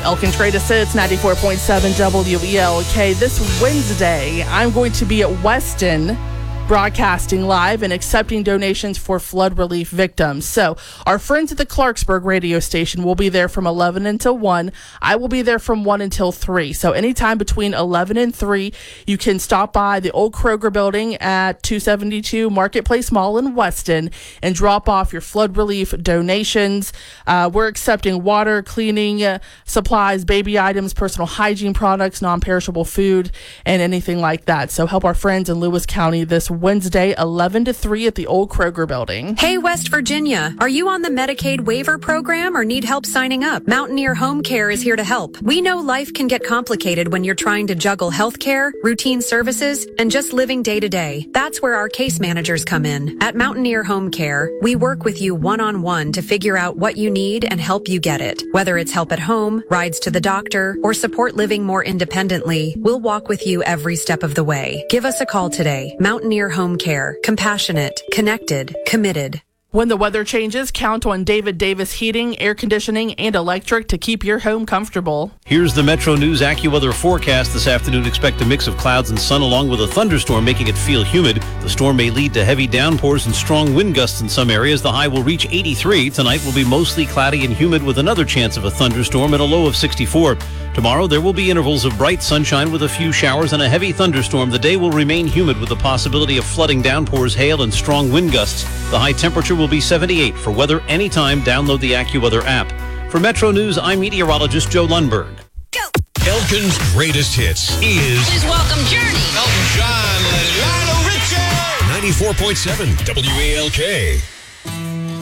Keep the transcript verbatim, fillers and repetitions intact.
Elkins Greatest Hits, ninety-four point seven W E L K. This Wednesday, I'm going to be at Weston broadcasting live and accepting donations for flood relief victims. So our friends at the Clarksburg radio station will be there from eleven until one. I will be there from one until three. So anytime between eleven and three, you can stop by the old Kroger building at two seventy-two Marketplace Mall in Weston and drop off your flood relief donations. Uh, we're accepting water, cleaning uh, supplies, baby items, personal hygiene products, non-perishable food, and anything like that. So help our friends in Lewis County this Wednesday, eleven to three at the old Kroger building. Hey, West Virginia, are you on the Medicaid waiver program or need help signing up? Mountaineer Home Care is here to help. We know life can get complicated when you're trying to juggle health care, routine services, and just living day to day. That's where our case managers come in. At Mountaineer Home Care, we work with you one-on-one to figure out what you need and help you get it. Whether it's help at home, rides to the doctor, or support living more independently, we'll walk with you every step of the way. Give us a call today. Mountaineer Home Care. Compassionate, connected, committed. When the weather changes, count on David Davis Heating, Air Conditioning, and Electric to keep your home comfortable. Here's the Metro News AccuWeather forecast this afternoon. Expect a mix of clouds and sun along with a thunderstorm, making it feel humid. The storm may lead to heavy downpours and strong wind gusts in some areas. The high will reach eighty-three. Tonight will be mostly cloudy and humid with another chance of a thunderstorm at a low of sixty-four. Tomorrow, there will be intervals of bright sunshine with a few showers and a heavy thunderstorm. The day will remain humid with the possibility of flooding, downpours, hail, and strong wind gusts. The high temperature will be seventy-eight. For weather anytime, download the AccuWeather app. For Metro News, I'm meteorologist Joe Lundberg. Go! Elkin's Greatest Hits is... Please welcome Journey. Elton John, Lionel Richie. ninety-four point seven W E L K.